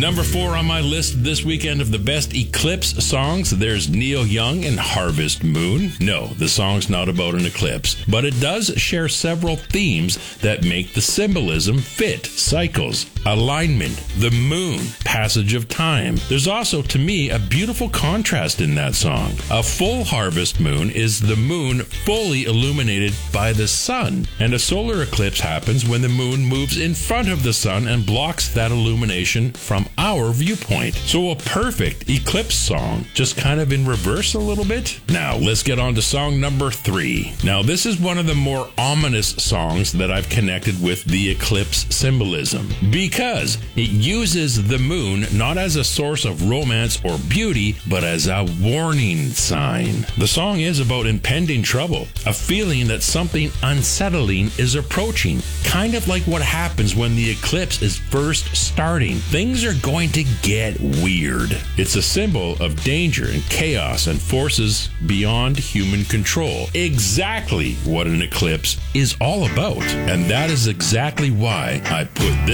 Number 4 on my list this weekend of the best eclipse songs, there's Neil Young and Harvest Moon. No, the song's not about an eclipse, but it does share several themes that make the symbolism fit. Cycles, alignment, the moon, passage of time. There's also, to me, a beautiful contrast in that song. A full harvest moon is the moon fully illuminated by the sun, and a solar eclipse happens when the moon moves in front of the sun and blocks that illumination from our viewpoint. So a perfect eclipse song, just kind of in reverse a little bit. Now, let's get on to song number 3. Now, this is one of the more ominous songs that I've connected with the eclipse symbolism, because it uses the moon not as a source of romance or beauty, but as a warning sign. The song is about impending trouble, a feeling that something unsettling is approaching, kind of like what happens when the eclipse is first starting. Things are going to get weird. It's a symbol of danger and chaos and forces beyond human control. Exactly what an eclipse is all about. And that is exactly why I put this